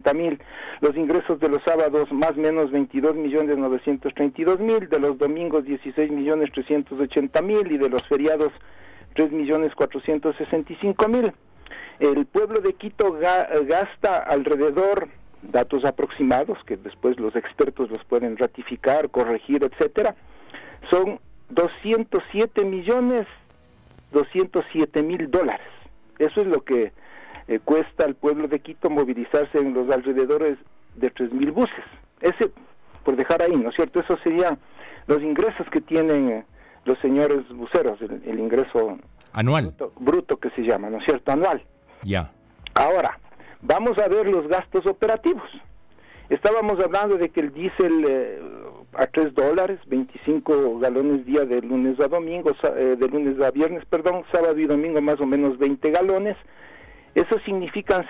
180,000, los ingresos de los sábados más o menos 22,932,000, de los domingos 16,380,000 y de los feriados 3,465,000. El pueblo de Quito gasta alrededor, datos aproximados que después los expertos los pueden ratificar, corregir, etcétera, son 207,207,000 dólares. Eso es lo que cuesta al pueblo de Quito movilizarse en los alrededores de 3,000 buses. Ese, por dejar ahí, ¿no es cierto? Eso serían los ingresos que tienen los señores buceros, el ingreso anual, bruto que se llama, ¿no es cierto? Anual. Ya. Ahora, vamos a ver los gastos operativos. Estábamos hablando de que el diésel a $3, 25 galones día de lunes a domingo, de lunes a viernes, sábado y domingo más o menos 20 galones. Eso significan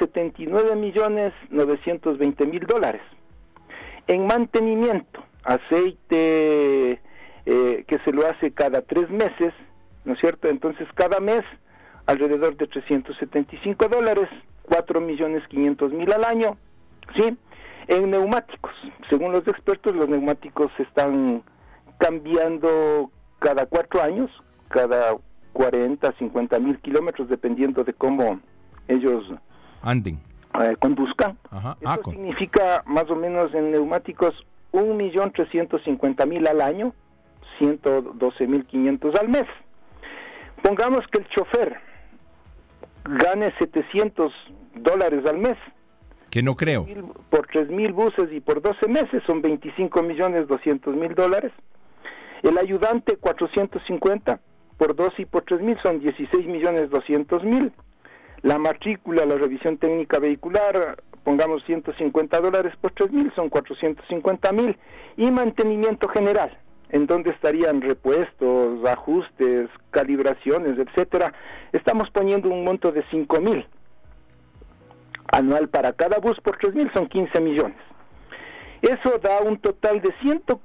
79,920,000 dólares. En mantenimiento, aceite que se lo hace cada 3 meses, ¿no es cierto? Entonces cada mes alrededor de 375 dólares, 4,500,000 al año, ¿sí? En neumáticos, según los expertos, los neumáticos se están cambiando cada 4 años, cada 40, 50,000 kilómetros, dependiendo de cómo ellos anden, conduzcan. Ajá. Eso significa más o menos en neumáticos 1,350,000 al año, 112,500 al mes. Pongamos que el chofer gane 700 dólares al mes. Que no creo. Por 3,000 buses y por 12 meses son 25,200,000 dólares. El ayudante 450 por 12 y por 3,000 son 16,200,000. La matrícula, la revisión técnica vehicular, pongamos 150 dólares por 3,000 son 450,000. Y mantenimiento general, en donde estarían repuestos, ajustes, calibraciones, etcétera, estamos poniendo un monto de 5,000. Anual para cada bus por 3,000 son 15 millones. Eso da un total de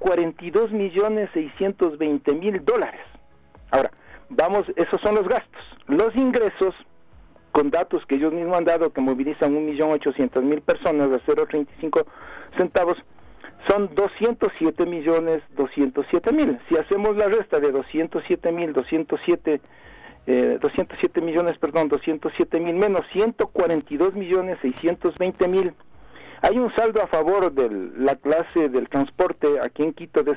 142,620,000 dólares. Ahora, esos son los gastos. Los ingresos, con datos que ellos mismos han dado, que movilizan 1,800,000 personas a 0.35 centavos, son 207,207,000. Si hacemos la resta de 207 millones, 207,000 menos 142,620,000, hay un saldo a favor de la clase del transporte aquí en Quito de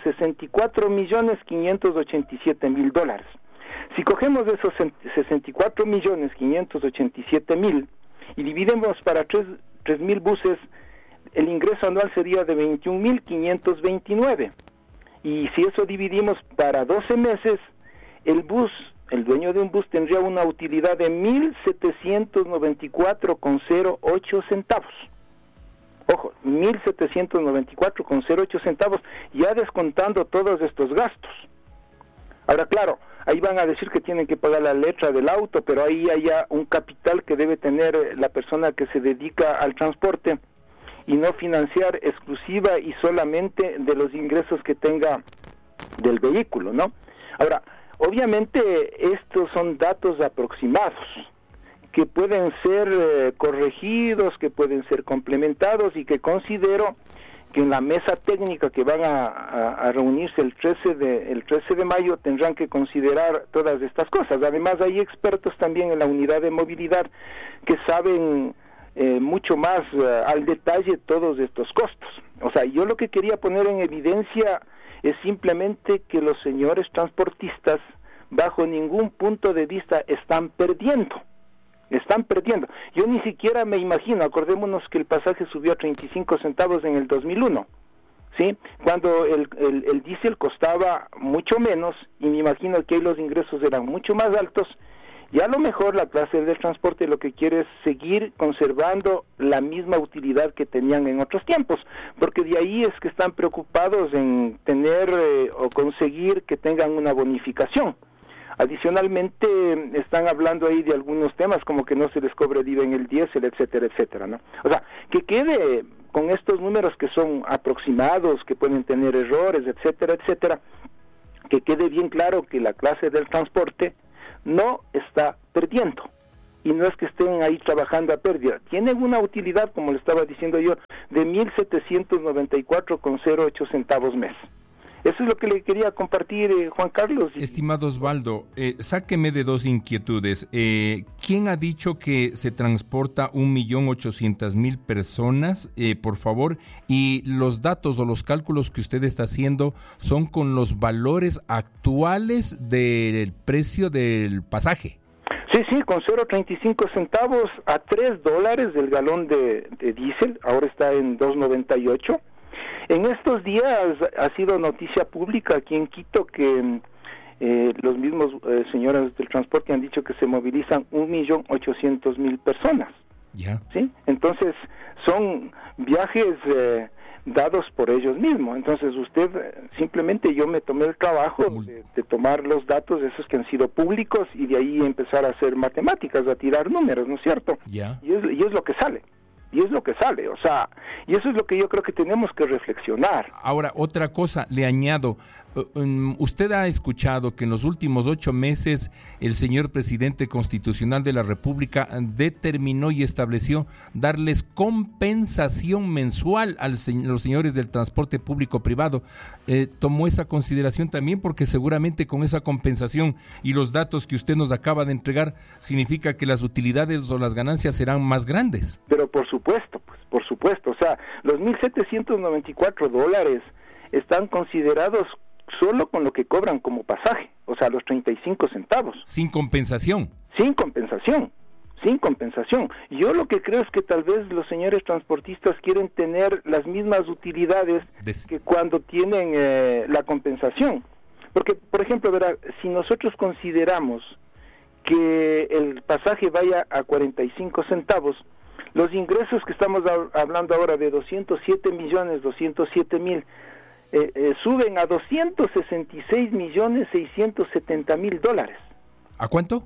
64,587,000 dólares. Si cogemos esos 64,587,000 y dividimos para 3,000 buses, el ingreso anual sería de 21,529. Y si eso dividimos para 12 meses, el dueño de un bus tendría una utilidad de 1,794,08 centavos. Ojo, 1,794,08 centavos, ya descontando todos estos gastos. Ahora, claro, ahí van a decir que tienen que pagar la letra del auto, pero ahí hay ya un capital que debe tener la persona que se dedica al transporte y no financiar exclusiva y solamente de los ingresos que tenga del vehículo, ¿no? Ahora, obviamente estos son datos aproximados que pueden ser corregidos, que pueden ser complementados y que considero que en la mesa técnica que van a reunirse el 13 de mayo tendrán que considerar todas estas cosas. Además hay expertos también en la unidad de movilidad que saben mucho más al detalle todos estos costos. O sea, yo lo que quería poner en evidencia es simplemente que los señores transportistas bajo ningún punto de vista están perdiendo. Yo ni siquiera me imagino, acordémonos que el pasaje subió a 35 centavos en el 2001, ¿sí? Cuando el diésel costaba mucho menos, y me imagino que ahí los ingresos eran mucho más altos, y a lo mejor la clase del transporte lo que quiere es seguir conservando la misma utilidad que tenían en otros tiempos, porque de ahí es que están preocupados en tener o conseguir que tengan una bonificación. Adicionalmente, están hablando ahí de algunos temas como que no se les cobre el IVA en el diésel, etcétera, etcétera, ¿no? O sea, que quede con estos números que son aproximados, que pueden tener errores, etcétera, etcétera, que quede bien claro que la clase del transporte no está perdiendo y no es que estén ahí trabajando a pérdida. Tienen una utilidad, como le estaba diciendo yo, de 1.794,08 centavos mes. Eso es lo que le quería compartir, Juan Carlos. Estimado Osvaldo, sáqueme de dos inquietudes. ¿Quién ha dicho que se transporta 1.800.000 personas, por favor? Y los datos o los cálculos que usted está haciendo son con los valores actuales del precio del pasaje. Sí, con 0.35 centavos a $3 del galón de diésel, ahora está en 2.98. En estos días ha sido noticia pública aquí en Quito que los mismos señores del transporte han dicho que se movilizan 1.800.000 personas. Ya. ¿Sí? Entonces son viajes dados por ellos mismos. Entonces usted, simplemente yo me tomé el trabajo de tomar los datos esos que han sido públicos y de ahí empezar a hacer matemáticas, a tirar números, ¿no es cierto? Ya. Y es lo que sale. Y es lo que sale, o sea, y eso es lo que yo creo que tenemos que reflexionar. Ahora, otra cosa, le añado, usted ha escuchado que en los últimos 8 meses el señor presidente constitucional de la República determinó y estableció darles compensación mensual a los señores del transporte público privado. ¿Tomó esa consideración también? Porque seguramente con esa compensación y los datos que usted nos acaba de entregar, significa que las utilidades o las ganancias serán más grandes. Pero por supuesto, o sea, los $1.794 están considerados solo con lo que cobran como pasaje, o sea, los 35 centavos. Sin compensación. Sin compensación. Yo lo que creo es que tal vez los señores transportistas quieren tener las mismas utilidades que cuando tienen la compensación. Porque, por ejemplo, verá, si nosotros consideramos que el pasaje vaya a 45 centavos, los ingresos que estamos hablando ahora de 207.207.000 suben a $266.670.000. ¿A cuánto?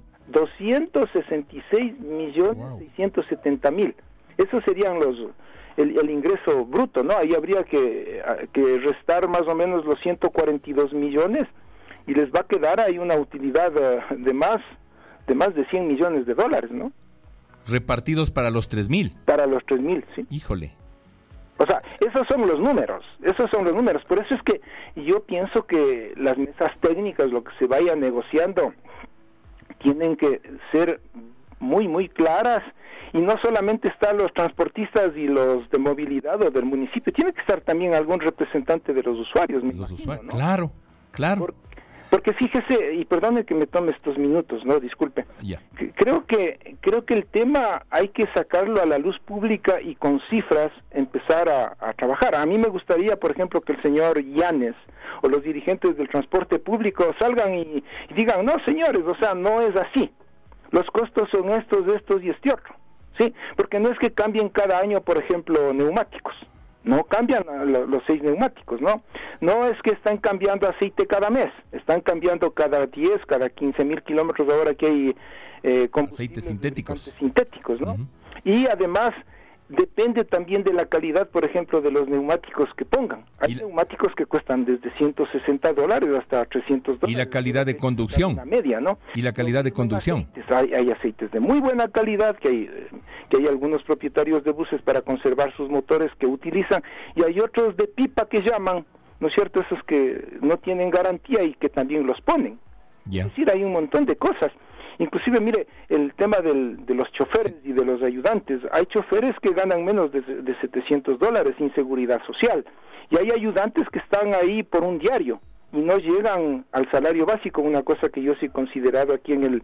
266.670.000. Esos serían el ingreso bruto, ¿no? Ahí habría que restar más o menos los 142 millones y les va a quedar ahí una utilidad de más de $100 millones, ¿no? Repartidos para los 3.000. Para los 3.000, sí. Híjole. O sea, esos son los números. Por eso es que yo pienso que las mesas técnicas, lo que se vaya negociando, tienen que ser muy, muy claras, y no solamente están los transportistas y los de movilidad o del municipio, tiene que estar también algún representante de los usuarios. Usuarios, ¿no? Claro. Porque fíjese, y perdone que me tome estos minutos, no, disculpe. Ya. Creo que el tema hay que sacarlo a la luz pública y con cifras empezar a trabajar. A mí me gustaría, por ejemplo, que el señor Yanes o los dirigentes del transporte público salgan y digan, no, señores, o sea, no es así. Los costos son estos y este otro. Sí, porque no es que cambien cada año, por ejemplo, neumáticos. No cambian los 6 neumáticos, ¿no? No es que están cambiando aceite cada mes, están cambiando cada 10, cada 15.000 kilómetros ahora que hay aceites sintéticos, ¿no? Uh-huh. Y además depende también de la calidad, por ejemplo, de los neumáticos que pongan. Hay neumáticos que cuestan desde $160 hasta $300. Y la calidad de conducción. La media, ¿no? Y la calidad de conducción. Hay aceites de muy buena calidad que hay algunos propietarios de buses para conservar sus motores que utilizan, y hay otros de pipa que llaman, ¿no es cierto? Esos que no tienen garantía y que también los ponen. Yeah. Es decir, hay un montón de cosas. Inclusive, mire, el tema de los choferes y de los ayudantes. Hay choferes que ganan menos de $700 sin seguridad social, y hay ayudantes que están ahí por un diario y no llegan al salario básico, una cosa que yo sí he considerado aquí en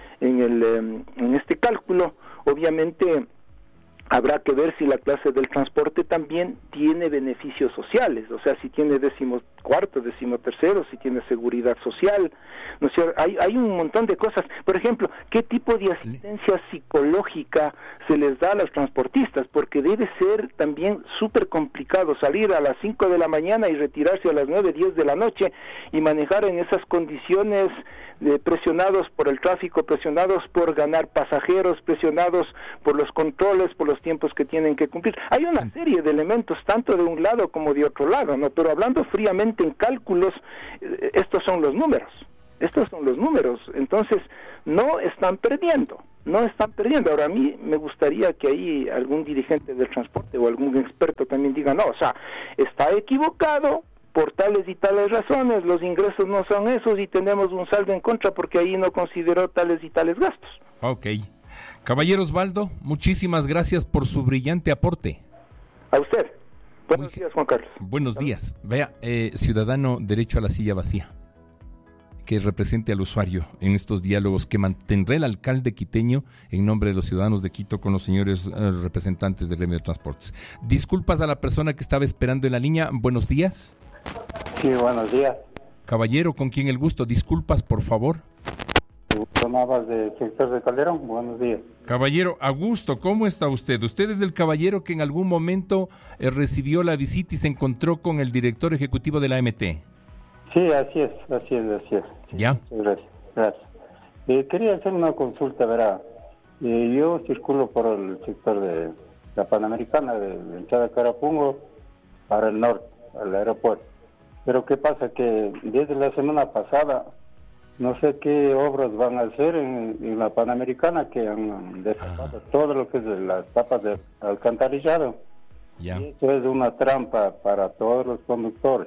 este cálculo. Obviamente habrá que ver si la clase del transporte también tiene beneficios sociales, o sea, si tiene 14º, 13º, si tiene seguridad social, no sé, hay un montón de cosas. Por ejemplo, ¿qué tipo de asistencia psicológica se les da a los transportistas? Porque debe ser también súper complicado salir a las 5 de la mañana y retirarse a las 9, 10 de la noche y manejar en esas condiciones, presionados por el tráfico, presionados por ganar pasajeros, presionados por los controles, por los tiempos que tienen que cumplir. Hay una serie de elementos, tanto de un lado como de otro lado, ¿no? Pero hablando fríamente en cálculos, estos son los números. Entonces, no están perdiendo. no están perdiendo. Ahora, a mí me gustaría que ahí algún dirigente del transporte o algún experto también diga, no, o sea, está equivocado por tales y tales razones, los ingresos no son esos y tenemos un saldo en contra porque ahí no consideró tales y tales gastos. Ok. Caballero Osvaldo, muchísimas gracias por su brillante aporte. A usted. Buenos días, Juan Carlos. Buenos días. Vea, ciudadano derecho a la silla vacía, que represente al usuario en estos diálogos que mantendrá el alcalde quiteño en nombre de los ciudadanos de Quito con los señores representantes del gremio de transportes. Disculpas a la persona que estaba esperando en la línea. Buenos días. Sí, buenos días. Caballero, ¿con quién el gusto? Disculpas, por favor. Tomabas del sector de Calderón. Buenos días. Caballero, Augusto, ¿cómo está usted? Usted es el caballero que en algún momento recibió la visita y se encontró con el director ejecutivo de la AMT. Sí, así es. Sí, ¿Ya? Gracias. Quería hacer una consulta, verá. Yo circulo por el sector de la Panamericana, de entrada Carapungo, para el norte, al aeropuerto. Pero ¿qué pasa? Que desde la semana pasada, no sé qué obras van a hacer en la Panamericana, que han destapado todo lo que es de las tapas de alcantarillado. Ya. Y eso es una trampa para todos los conductores.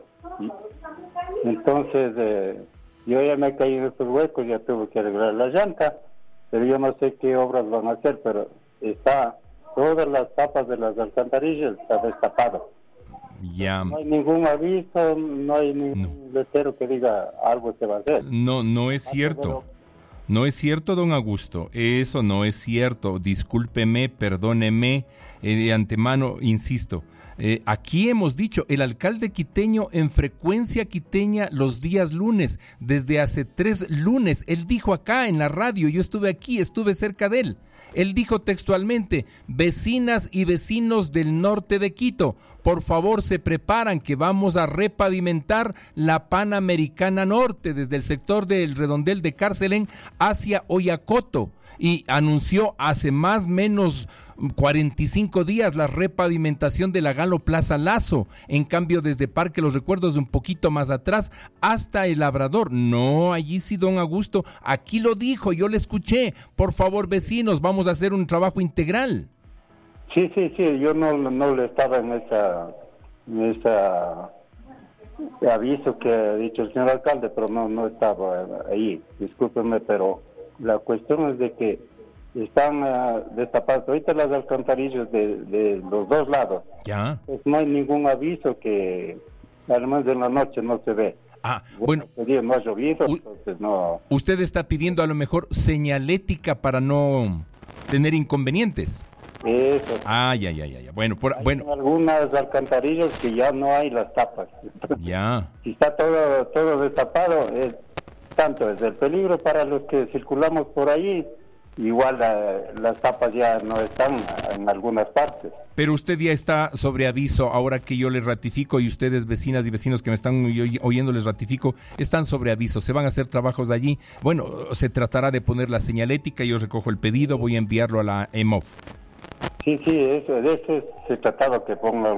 Entonces, yo ya me caí en estos huecos, ya tuve que arreglar la llanta, pero yo no sé qué obras van a hacer, pero está, todas las tapas de las alcantarillas está destapado. Ya. No hay ningún aviso, no hay ningún letrero que diga algo se va a hacer. No es cierto. No es cierto, don Augusto. Eso no es cierto. Discúlpeme, perdóneme de antemano, insisto. Aquí hemos dicho, el alcalde quiteño en Frecuencia Quiteña los días lunes, desde hace 3 lunes, él dijo acá en la radio, yo estuve aquí, estuve cerca de él. Él dijo textualmente, vecinas y vecinos del norte de Quito, por favor se preparan que vamos a repavimentar la Panamericana Norte desde el sector del redondel de Carcelén hacia Oyacoto. Y anunció hace más o menos 45 días la repavimentación de la Galo Plaza Lazo. En cambio, desde Parque Los Recuerdos, de un poquito más atrás, hasta el Labrador. No, allí sí, don Augusto, aquí lo dijo, yo le escuché. Por favor, vecinos, vamos a hacer un trabajo integral. Sí, yo no le estaba en esa aviso que ha dicho el señor alcalde, pero no estaba ahí, discúlpenme, pero la cuestión es de que están destapadas ahorita las alcantarillas de los dos lados. Ya. Pues no hay ningún aviso que, además de la noche, no se ve. Bueno, no ha llovido, entonces no. Usted está pidiendo a lo mejor señalética para no tener inconvenientes. Eso. Ya. Bueno, Hay algunas alcantarillas que ya no hay las tapas. Entonces, ya. Si está todo destapado, tanto es el peligro para los que circulamos por ahí, igual las tapas ya no están en algunas partes. Pero usted ya está sobre aviso, ahora que yo les ratifico, y ustedes, vecinas y vecinos que me están oyendo, les ratifico, están sobre aviso, se van a hacer trabajos allí. Bueno, se tratará de poner la señalética, yo recojo el pedido, voy a enviarlo a la EMOV. Sí, de eso se trataba, que ponga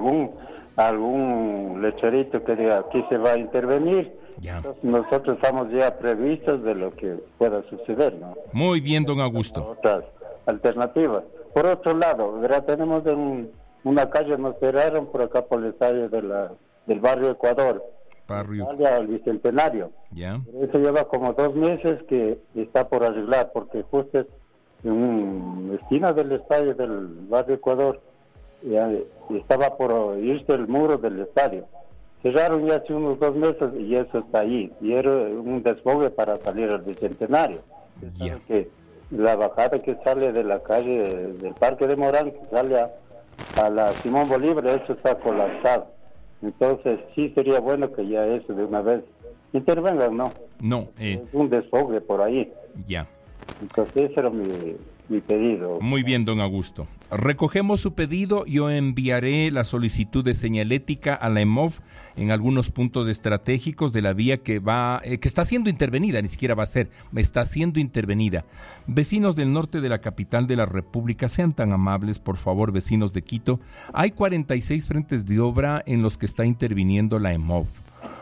algún lecherito que diga aquí se va a intervenir. Ya. Entonces, nosotros estamos ya previstos de lo que pueda suceder, ¿no? Muy bien, don Augusto. Otras alternativas. Por otro lado, ¿verdad? Tenemos una calle, nos cerraron por acá por el estadio del barrio Ecuador, al Bicentenario. Ya. Eso lleva como 2 meses que está por arreglar, porque justo en una esquina del estadio del barrio Ecuador estaba por irse el muro del estadio. Cerraron ya hace unos 2 meses y eso está ahí. Y era un desfogue para salir al Bicentenario. Yeah. Que la bajada que sale de la calle del Parque de Morán, que sale a la Simón Bolívar, eso está colapsado. Entonces sí sería bueno que ya eso de una vez intervengan, ¿no? No. Es un desfogue por ahí. Ya. Entonces ese era mi pedido. Muy bien, don Augusto. Recogemos su pedido, yo enviaré la solicitud de señalética a la EMOV en algunos puntos estratégicos de la vía que está siendo intervenida, ni siquiera va a ser, está siendo intervenida. Vecinos del norte de la capital de la República, sean tan amables, por favor, vecinos de Quito. Hay 46 frentes de obra en los que está interviniendo la EMOV.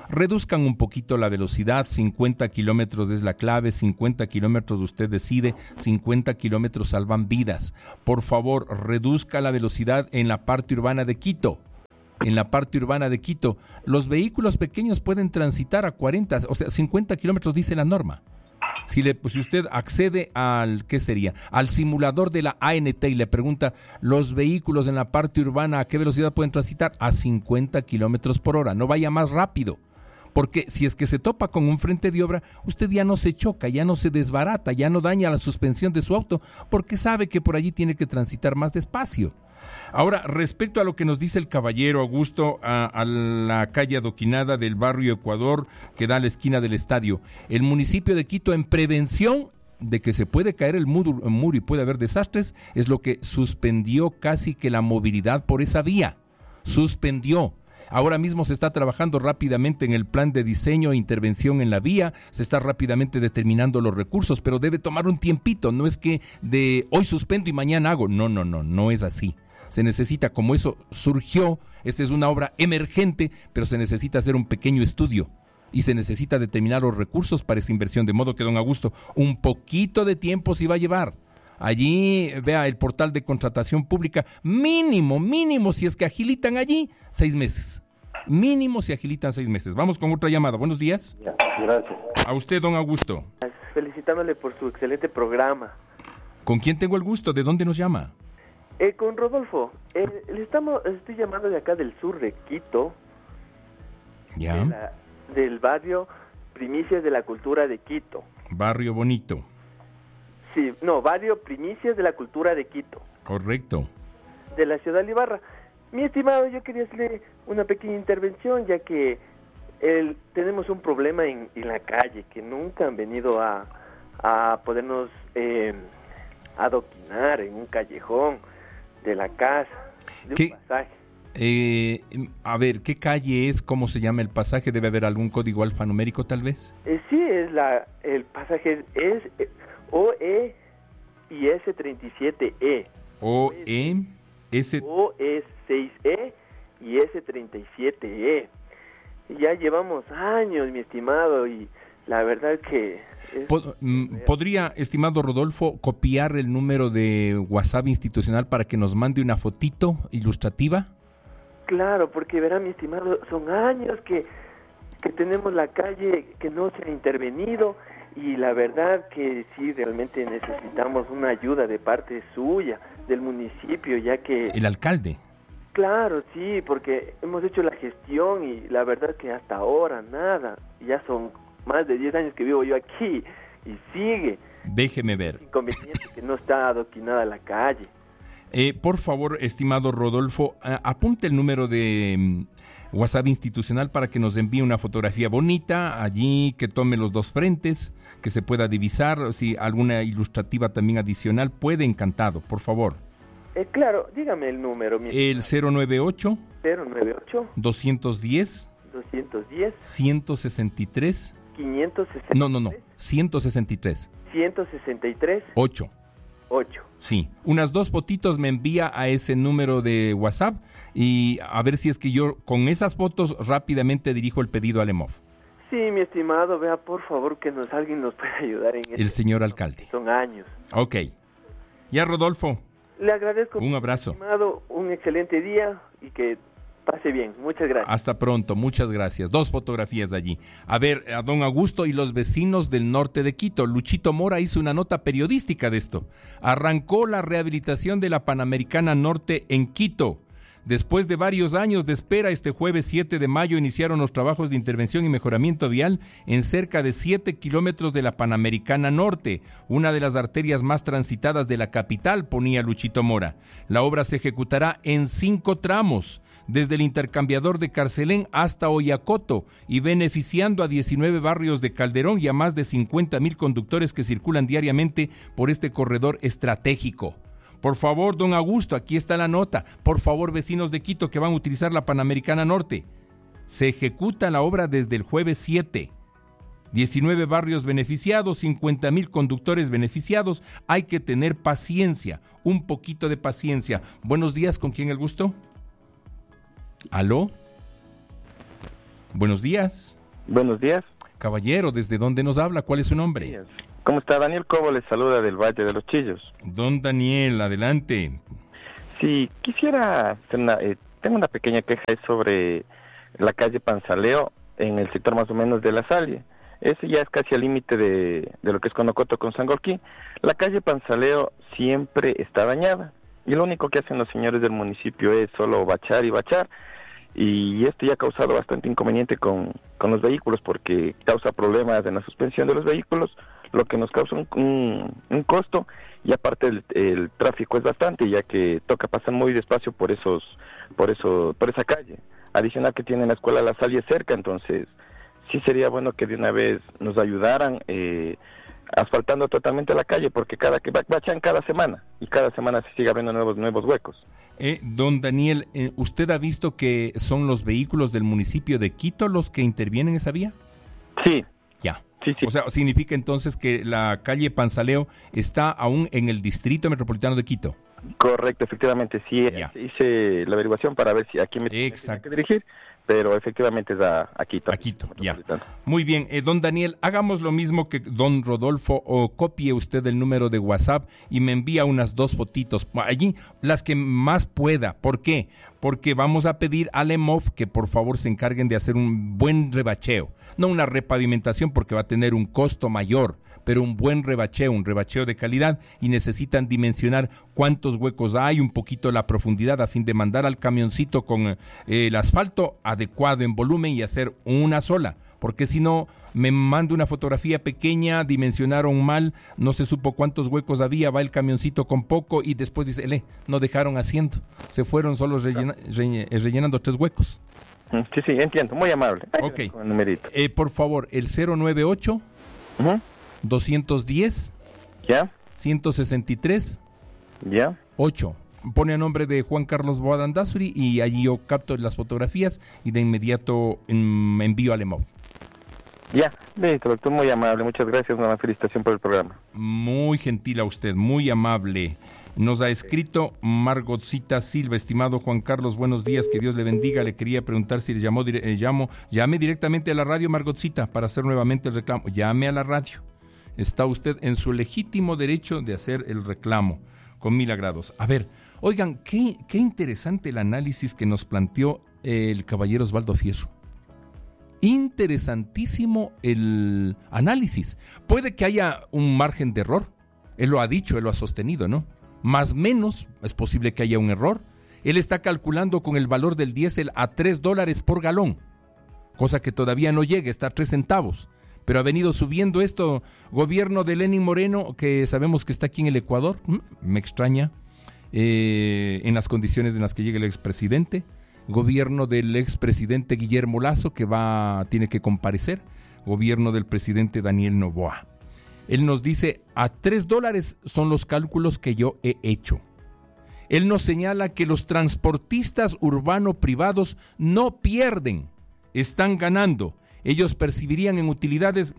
reduzcan un poquito la velocidad, 50 kilómetros es la clave, 50 kilómetros usted decide, 50 kilómetros salvan vidas. Por favor, reduzca la velocidad en la parte urbana de Quito. En la parte urbana de Quito, los vehículos pequeños pueden transitar a 40, o sea, 50 kilómetros dice la norma. Si usted accede ¿qué sería? Al simulador de la ANT y le pregunta, los vehículos en la parte urbana, ¿a qué velocidad pueden transitar? A 50 kilómetros por hora, no vaya más rápido. Porque si es que se topa con un frente de obra, usted ya no se choca, ya no se desbarata, ya no daña la suspensión de su auto, porque sabe que por allí tiene que transitar más despacio. Ahora, respecto a lo que nos dice el caballero Augusto, a la calle adoquinada del barrio Ecuador, que da a la esquina del estadio, el municipio de Quito, en prevención de que se puede caer el muro y puede haber desastres, es lo que suspendió casi que la movilidad por esa vía. Suspendió. Ahora mismo se está trabajando rápidamente en el plan de diseño e intervención en la vía, se está rápidamente determinando los recursos, pero debe tomar un tiempito, no es que de hoy suspendo y mañana hago, no es así. Se necesita, como eso surgió, esta es una obra emergente, pero se necesita hacer un pequeño estudio y se necesita determinar los recursos para esa inversión, de modo que, don Augusto, un poquito de tiempo sí va a llevar. Allí, vea el portal de contratación pública, mínimo, si es que agilitan allí, 6 meses. Mínimo si agilitan 6 meses. Vamos con otra llamada. Buenos días. Gracias. A usted, don Augusto. Felicitándole por su excelente programa. ¿Con quién tengo el gusto? ¿De dónde nos llama? Con Rodolfo. Estoy llamando de acá del sur de Quito. ¿Ya? Del barrio Primicias de la Cultura de Quito. Barrio bonito. Sí, no, barrio Primicias de la Cultura de Quito. Correcto. De la ciudad de Ibarra. Mi estimado, yo quería hacerle una pequeña intervención, ya que tenemos un problema en la calle, que nunca han venido a podernos adoquinar en un callejón de la casa, de un pasaje. A ver, ¿qué calle es? ¿Cómo se llama el pasaje? ¿Debe haber algún código alfanumérico tal vez? Sí, el pasaje es OE y S37E. OE, OE6E y S37E. Ya llevamos años, mi estimado, y la verdad que... ¿Podría, estimado Rodolfo, copiar el número de WhatsApp institucional para que nos mande una fotito ilustrativa? Claro, porque verá, mi estimado, son años que tenemos la calle que no se ha intervenido, y la verdad que sí, realmente necesitamos una ayuda de parte suya, del municipio, ya que... ¿El alcalde? Claro, sí, porque hemos hecho la gestión y la verdad que hasta ahora nada, ya son más de 10 años que vivo yo aquí y sigue. Déjeme ver. Inconveniente que no está adoquinada la calle. Por favor, estimado Rodolfo, apunte el número de WhatsApp institucional para que nos envíe una fotografía bonita, allí que tome los dos frentes, que se pueda divisar, si alguna ilustrativa también adicional, puede, encantado, por favor. Claro, dígame el número. El 098 210 163 563 No, 163 8. Sí, unas 2 fotitos me envía a ese número de WhatsApp y a ver si es que yo con esas fotos rápidamente dirijo el pedido al EMOF. Sí, mi estimado, vea por favor que alguien nos pueda ayudar en el señor alcalde. Son años. Ok. Ya, Rodolfo. Le agradezco. Un abrazo. Estimado, un excelente día y que pase bien. Muchas gracias. Hasta pronto, muchas gracias. 2 fotografías de allí. A ver, a don Augusto y los vecinos del norte de Quito. Luchito Mora hizo una nota periodística de esto. Arrancó la rehabilitación de la Panamericana Norte en Quito. Después de varios años de espera, este jueves 7 de mayo iniciaron los trabajos de intervención y mejoramiento vial en cerca de 7 kilómetros de la Panamericana Norte, una de las arterias más transitadas de la capital, ponía Luchito Mora. La obra se ejecutará en 5 tramos, desde el intercambiador de Carcelén hasta Oyacoto, y beneficiando a 19 barrios de Calderón y a más de 50,000 conductores que circulan diariamente por este corredor estratégico. Por favor, don Augusto, aquí está la nota. Por favor, vecinos de Quito que van a utilizar la Panamericana Norte. Se ejecuta la obra desde el jueves 7. 19 barrios beneficiados, 50,000 conductores beneficiados. Hay que tener paciencia, un poquito de paciencia. Buenos días, ¿con quién el gusto? ¿Aló? Buenos días. Buenos días. Caballero, ¿desde dónde nos habla? ¿Cuál es su nombre? ¿Cómo está? Daniel Cobo les saluda del Valle de los Chillos. Don Daniel, adelante. Sí, quisiera hacer tengo una pequeña queja sobre la calle Panzaleo en el sector más o menos de La Salle. Ese ya es casi al límite de lo que es Conocoto con Sangolquí. La calle Panzaleo siempre está dañada y lo único que hacen los señores del municipio es solo bachar y bachar, y esto ya ha causado bastante inconveniente con los vehículos porque causa problemas en la suspensión de los vehículos, lo que nos causa un costo, y aparte el tráfico es bastante, ya que toca pasar muy despacio por esa calle. Adicional que tiene la escuela La Salle cerca, entonces sí sería bueno que de una vez nos ayudaran asfaltando totalmente la calle, porque bachan cada semana, y cada semana se sigue abriendo nuevos huecos. Don Daniel, ¿usted ha visto que son los vehículos del municipio de Quito los que intervienen en esa vía? Sí. Ya. Sí. O sea, significa entonces que la calle Panzaleo está aún en el distrito metropolitano de Quito. Correcto, efectivamente, sí, hice la averiguación para ver si aquí me tengo que dirigir, pero efectivamente es a Quito. A Quito, ya. Muy bien, don Daniel, hagamos lo mismo que don Rodolfo, o copie usted el número de WhatsApp y me envía unas 2 fotitos, allí las que más pueda. ¿Por qué? Porque vamos a pedir al EMOF que por favor se encarguen de hacer un buen rebacheo, no una repavimentación porque va a tener un costo mayor, pero un buen rebacheo, un rebacheo de calidad, y necesitan dimensionar cuántos huecos hay, un poquito la profundidad, a fin de mandar al camioncito con el asfalto adecuado en volumen y hacer una sola, porque si no, me manda una fotografía pequeña, dimensionaron mal, no se supo cuántos huecos había, va el camioncito con poco y después dice, no dejaron haciendo, se fueron solo rellenando 3 huecos. Sí, entiendo, muy amable. Ok, por favor, el 098 210 ¿ya? 163 ¿ya? 8. Pone a nombre de Juan Carlos Boadandazuri y allí yo capto las fotografías y de inmediato envío al EMOF. Ya, listo, doctor, muy amable, muchas gracias, una felicitación por el programa. Muy gentil a usted, muy amable. Nos ha escrito Margotcita Silva: estimado Juan Carlos, buenos días, que Dios le bendiga. Le quería preguntar si le llame directamente a la radio, Margotcita, para hacer nuevamente el reclamo. Llame a la radio. Está usted en su legítimo derecho de hacer el reclamo, con 1000 agrados. A ver, oigan, qué interesante el análisis que nos planteó el caballero Osvaldo Fierro. Interesantísimo el análisis. Puede que haya un margen de error. Él lo ha dicho, él lo ha sostenido, ¿no? Más o menos es posible que haya un error. Él está calculando con el valor del diésel a $3 por galón, cosa que todavía no llega, está a 3 centavos. Pero ha venido subiendo esto. Gobierno de Lenín Moreno, que sabemos que está aquí en el Ecuador, me extraña, en las condiciones en las que llega el expresidente. Gobierno del expresidente Guillermo Lasso, que tiene que comparecer. Gobierno del presidente Daniel Noboa. Él nos dice, a $3 son los cálculos que yo he hecho. Él nos señala que los transportistas urbanos privados no pierden, están ganando. Ellos percibirían en utilidades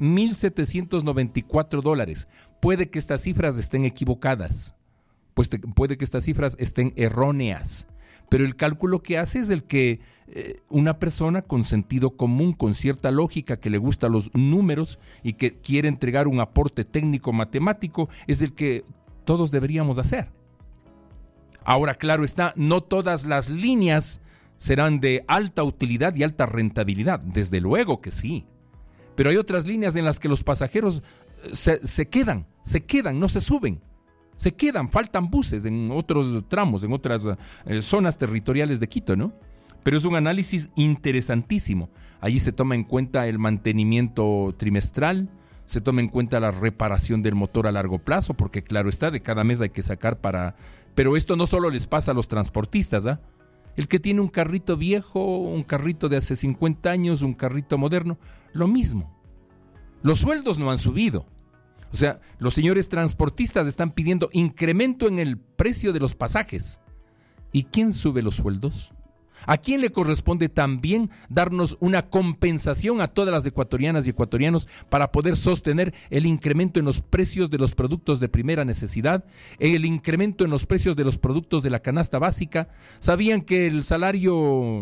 $1,794. Puede que estas cifras estén equivocadas, puede que estas cifras estén erróneas, pero el cálculo que hace es el que una persona con sentido común, con cierta lógica, que le gustan los números y que quiere entregar un aporte técnico matemático, es el que todos deberíamos hacer. Ahora, claro está, no todas las líneas serán de alta utilidad y alta rentabilidad, desde luego que sí. Pero hay otras líneas en las que los pasajeros se quedan, no se suben. Se quedan, faltan buses en otros tramos, en otras zonas territoriales de Quito, ¿no? Pero es un análisis interesantísimo. Allí se toma en cuenta el mantenimiento trimestral, se toma en cuenta la reparación del motor a largo plazo, porque claro está, de cada mes hay que sacar para... Pero esto no solo les pasa a los transportistas, ¿ah? El que tiene un carrito viejo, un carrito de hace 50 años, un carrito moderno, lo mismo. Los sueldos no han subido. O sea, los señores transportistas están pidiendo incremento en el precio de los pasajes. ¿Y quién sube los sueldos? ¿A quién le corresponde también darnos una compensación a todas las ecuatorianas y ecuatorianos para poder sostener el incremento en los precios de los productos de primera necesidad, el incremento en los precios de los productos de la canasta básica? ¿Sabían que el salario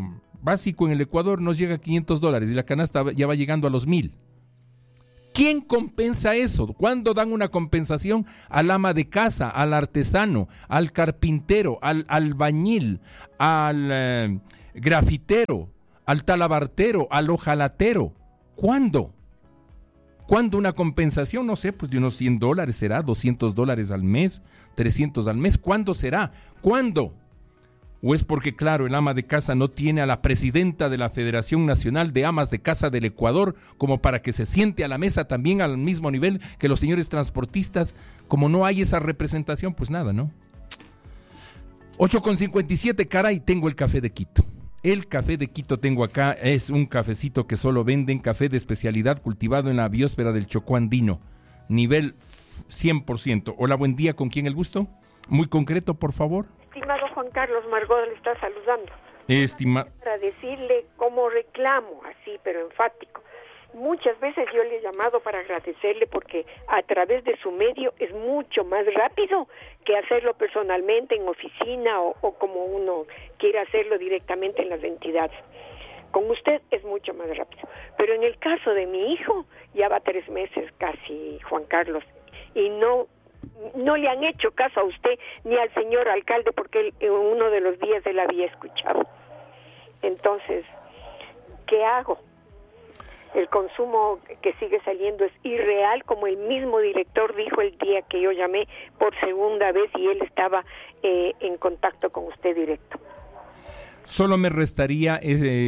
básico en el Ecuador nos llega a $500 y la canasta ya va llegando a los 1,000. ¿Quién compensa eso? ¿Cuándo dan una compensación al ama de casa, al artesano, al carpintero, al albañil, al grafitero, al talabartero, al hojalatero? ¿Cuándo? ¿Cuándo una compensación? No sé, pues de unos $100 será, $200 al mes, $300 al mes. ¿Cuándo será? ¿Cuándo? ¿O es porque, claro, el ama de casa no tiene a la presidenta de la Federación Nacional de Amas de Casa del Ecuador como para que se siente a la mesa también al mismo nivel que los señores transportistas? Como no hay esa representación, pues nada, ¿no? 8:57, caray, tengo el café de Quito. El café de Quito tengo acá, es un cafecito que solo venden, café de especialidad cultivado en la biosfera del Chocó andino, nivel 100%. Hola, buen día, ¿con quién el gusto? Muy concreto, por favor. Estimado Juan Carlos, Margot le está saludando. Para decirle como reclamo, así, pero enfático. Muchas veces yo le he llamado para agradecerle porque a través de su medio es mucho más rápido que hacerlo personalmente en oficina o como uno quiera hacerlo directamente en las entidades. Con usted es mucho más rápido. Pero en el caso de mi hijo, ya va 3 meses casi, Juan Carlos, y no le han hecho caso a usted ni al señor alcalde porque uno de los días él había escuchado. Entonces, ¿qué hago? El consumo que sigue saliendo es irreal, como el mismo director dijo el día que yo llamé por segunda vez y él estaba en contacto con usted directo. Solo me restaría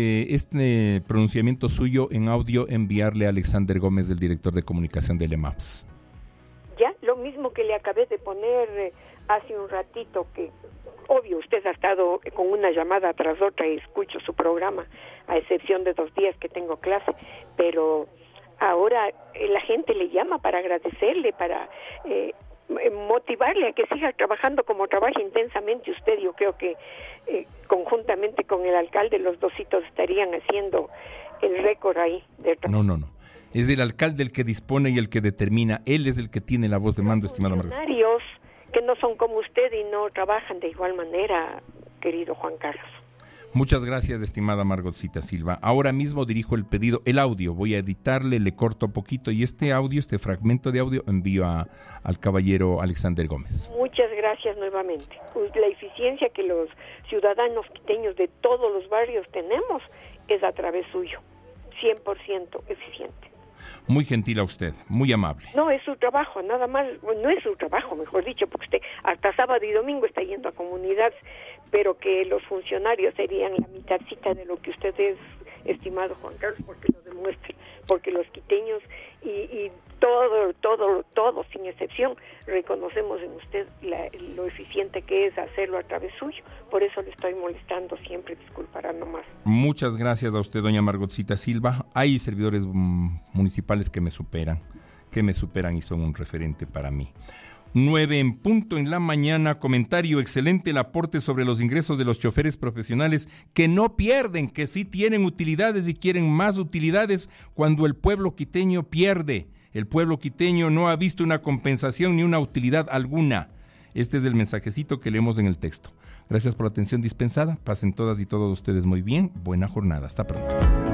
este pronunciamiento suyo en audio enviarle a Alexander Gómez, el director de comunicación del EMAPS. Ya, lo mismo que le acabé de poner hace un ratito, que obvio usted ha estado con una llamada tras otra y escucho su programa, a excepción de 2 días que tengo clase, pero ahora la gente le llama para agradecerle, para motivarle a que siga trabajando como trabaja intensamente usted. Yo creo que conjuntamente con el alcalde los dositos estarían haciendo el récord ahí. No. Es el alcalde el que dispone y el que determina. Él es el que tiene la voz de mando, estimada Margot. Funcionarios que no son como usted y no trabajan de igual manera, querido Juan Carlos. Muchas gracias, estimada Margotcita Silva. Ahora mismo dirijo el pedido, el audio. Voy a editarle, le corto poquito y este fragmento de audio envío al caballero Alexander Gómez. Muchas gracias nuevamente. La eficiencia que los ciudadanos quiteños de todos los barrios tenemos es a través suyo. 100% eficiente. Muy gentil a usted, muy amable. No, es su trabajo, nada más, no es su trabajo, mejor dicho, porque usted hasta sábado y domingo está yendo a comunidades, pero que los funcionarios serían la mitadcita de lo que usted es, estimado Juan Carlos, porque lo demuestre, porque los quiteños y todo, sin excepción, reconocemos en usted lo eficiente que es hacerlo a través suyo. Por eso le estoy molestando siempre, disculpará nomás. Muchas gracias a usted, doña Margotcita Silva. Hay servidores municipales que me superan y son un referente para mí. 9 en punto en la mañana, comentario: excelente el aporte sobre los ingresos de los choferes profesionales que no pierden, que sí tienen utilidades y quieren más utilidades cuando el pueblo quiteño pierde. El pueblo quiteño no ha visto una compensación ni una utilidad alguna. Este es el mensajecito que leemos en el texto. Gracias por la atención dispensada. Pasen todas y todos ustedes muy bien. Buena jornada. Hasta pronto.